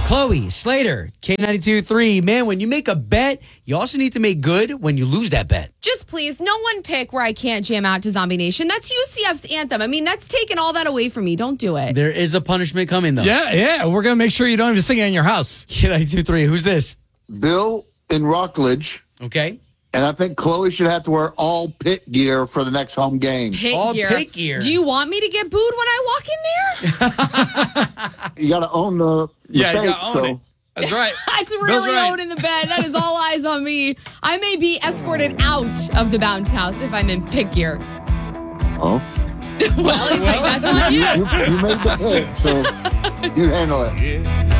Chloe Slater, K92.3. Man, when you make a bet, you also need to make good when you lose that bet. Just please, no one pick Where I Can't Jam Out to Zombie Nation. That's UCF's anthem. I mean, that's taken all that away from me. Don't do it. There is a punishment coming, though. Yeah. We're going to make sure you don't even sing it in your house. K92.3. Who's this? Bill in Rockledge. Okay. And I think Chloe should have to wear all pit gear for the next home game. All pit gear. Do you want me to get booed when I walk in there? You got to own the mistake. you got to own it. That's right. It's really right. owning the bed. That is all eyes on me. I may be escorted out of the bounce house if I'm in pit gear. Oh. Well, he's like, that's on you. You made the hit, so you handle it.